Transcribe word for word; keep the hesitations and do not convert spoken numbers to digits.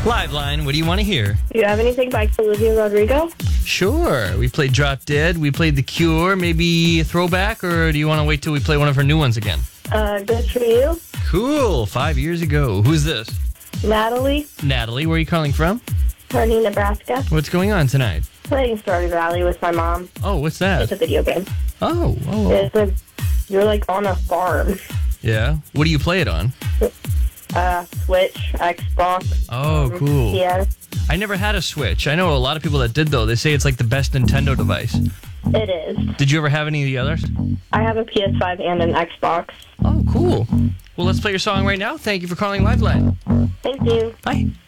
Live line, what do you want to hear? Do you have anything by Olivia Rodrigo? Sure. We played Drop Dead. We played The Cure. Maybe a throwback, or do you want to wait till we play one of her new ones again? Uh, good for you. Cool. Five years ago. Who's this? Natalie, Natalie. Where are you calling from? Kearney, Nebraska. What's going on tonight? Playing Stardew Valley with my mom. Oh, what's that? It's a video game. Oh, oh. It's a, you're like on a farm. Yeah. What do you play it on? Uh, Switch, Xbox. Oh, um, cool. Yeah, I never had a Switch. I know a lot of people that did, though. They say it's like the best Nintendo device. it is. Did you ever have any of the others? I have a P S five and an Xbox. Oh, cool. Well, let's play your song right now. Thank you for calling Liveline. Thank you. Bye.